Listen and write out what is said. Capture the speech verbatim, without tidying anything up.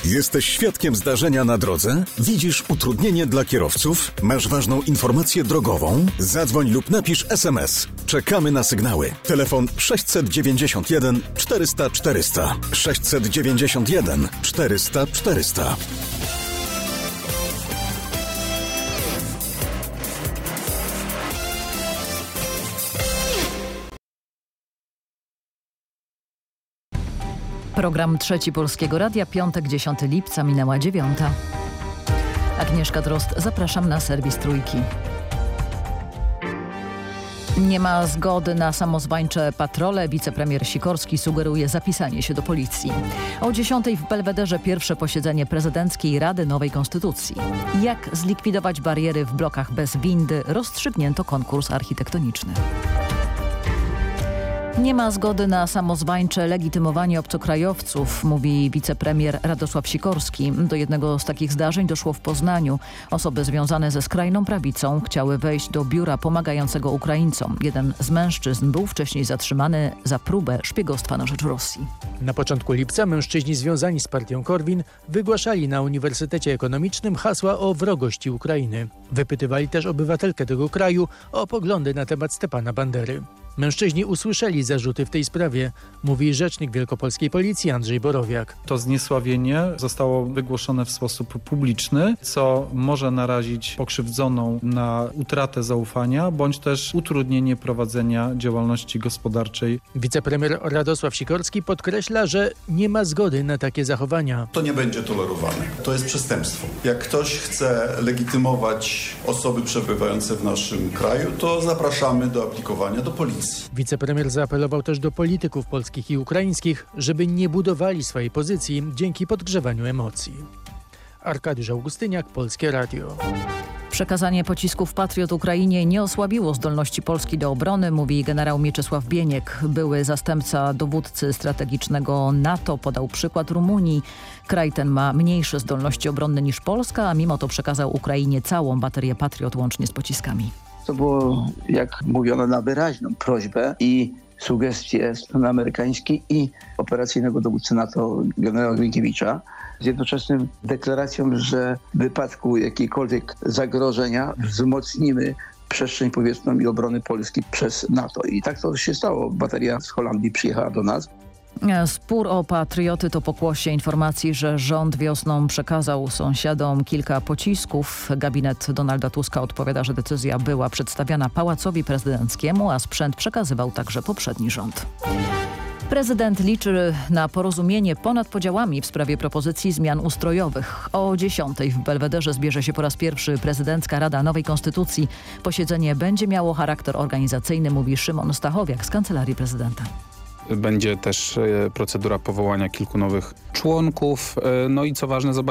Jesteś świadkiem zdarzenia na drodze? Widzisz utrudnienie dla kierowców? Masz ważną informację drogową? Zadzwoń lub napisz es em es. Czekamy na sygnały. Telefon sześćset dziewięćdziesiąt jeden czterysta czterysta. sześćset dziewięćdziesiąt jeden czterysta czterysta. Program Trzeci Polskiego Radia, piątek, dziesiątego lipca, minęła dziewiąta. Agnieszka Drozd, zapraszam na serwis Trójki. Nie ma zgody na samozwańcze patrole. Wicepremier Sikorski sugeruje zapisanie się do policji. O dziesiątej w Belwederze pierwsze posiedzenie prezydenckiej Rady Nowej Konstytucji. Jak zlikwidować bariery w blokach bez windy? Rozstrzygnięto konkurs architektoniczny. Nie ma zgody na samozwańcze legitymowanie obcokrajowców, mówi wicepremier Radosław Sikorski. Do jednego z takich zdarzeń doszło w Poznaniu. Osoby związane ze skrajną prawicą chciały wejść do biura pomagającego Ukraińcom. Jeden z mężczyzn był wcześniej zatrzymany za próbę szpiegostwa na rzecz Rosji. Na początku lipca mężczyźni związani z partią Korwin wygłaszali na Uniwersytecie Ekonomicznym hasła o wrogości Ukrainy. Wypytywali też obywatelkę tego kraju o poglądy na temat Stepana Bandery. Mężczyźni usłyszeli zarzuty w tej sprawie, mówi rzecznik wielkopolskiej policji Andrzej Borowiak. To zniesławienie zostało wygłoszone w sposób publiczny, co może narazić pokrzywdzoną na utratę zaufania, bądź też utrudnienie prowadzenia działalności gospodarczej. Wicepremier Radosław Sikorski podkreśla, że nie ma zgody na takie zachowania. To nie będzie tolerowane. To jest przestępstwo. Jak ktoś chce legitymować osoby przebywające w naszym kraju, to zapraszamy do aplikowania do policji. Wicepremier zaapelował też do polityków polskich i ukraińskich, żeby nie budowali swojej pozycji dzięki podgrzewaniu emocji. Arkadiusz Augustyniak, Polskie Radio. Przekazanie pocisków Patriot Ukrainie nie osłabiło zdolności Polski do obrony, mówi generał Mieczysław Bieniek. Były zastępca dowódcy strategicznego NATO podał przykład Rumunii. Kraj ten ma mniejsze zdolności obronne niż Polska, a mimo to przekazał Ukrainie całą baterię Patriot łącznie z pociskami. To było, jak mówiono, na wyraźną prośbę i sugestie strony amerykańskiej i operacyjnego dowódcy NATO generała Glinkiewicza, z jednoczesną deklaracją, że w wypadku jakiejkolwiek zagrożenia wzmocnimy przestrzeń powietrzną i obrony Polski przez NATO. I tak to się stało. Bateria z Holandii przyjechała do nas. Spór o patrioty to pokłosie informacji, że rząd wiosną przekazał sąsiadom kilka pocisków. Gabinet Donalda Tuska odpowiada, że decyzja była przedstawiana Pałacowi Prezydenckiemu, a sprzęt przekazywał także poprzedni rząd. Prezydent liczy na porozumienie ponad podziałami w sprawie propozycji zmian ustrojowych. O dziesiątej w Belwederze zbierze się po raz pierwszy prezydencka Rada Nowej Konstytucji. Posiedzenie będzie miało charakter organizacyjny, mówi Szymon Stachowiak z Kancelarii Prezydenta. Będzie też procedura powołania kilku nowych członków. No i co ważne, zobaczymy.